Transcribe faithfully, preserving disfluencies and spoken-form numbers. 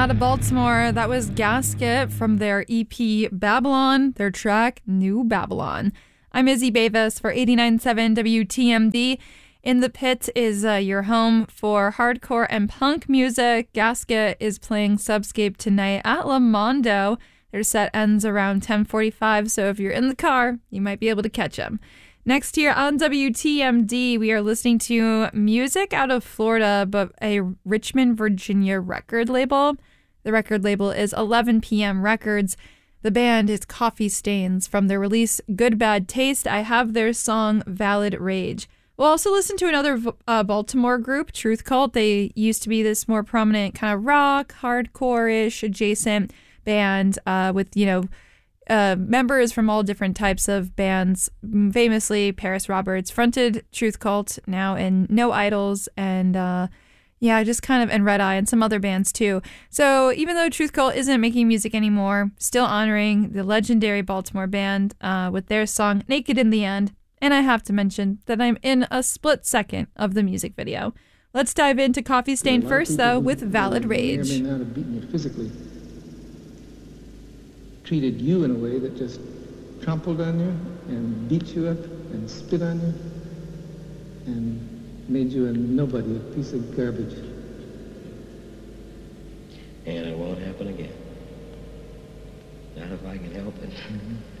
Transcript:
out of Baltimore. That was Gasket from their E P Babylon, their track New Babylon. I'm Izzy Bavis for eighty-nine point seven W T M D. In the Pit is uh, your home for hardcore and punk music. Gasket is playing Subscape tonight at La Mondo. Their set ends around ten forty-five, so if you're in the car, you might be able to catch them. Next here on W T M D, we are listening to music out of Florida, but a Richmond, Virginia record label. The record label is eleven p m Records. The band is Coffee Stains. From their release Good Bad Taste, I have their song Valid Rage. We'll also listen to another uh, Baltimore group, Truth Cult. They used to be this more prominent kind of rock, hardcore-ish adjacent band uh, with, you know, Uh, members from all different types of bands. Famously, Paris Roberts fronted Truth Cult, now in No Idols, and uh, yeah, just kind of, and Red Eye, and some other bands too. So even though Truth Cult isn't making music anymore, still honoring the legendary Baltimore band uh, with their song Naked in the End. And I have to mention that I'm in a split second of the music video. Let's dive into Coffee Stain first, though, with Valid Rage. May or may not have beaten you physically. Treated you in a way that just trampled on you and beat you up and spit on you and made you a nobody, a piece of garbage. And it won't happen again. Not if I can help it. Mm-hmm.